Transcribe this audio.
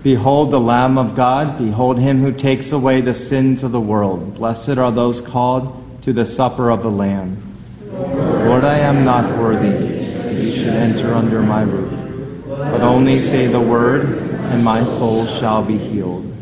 Behold the Lamb of God, behold him who takes away the sins of the world. Blessed are those called to the supper of the Lamb. Lord, I am not worthy that you should enter under my roof, but only say the word, and my soul shall be healed.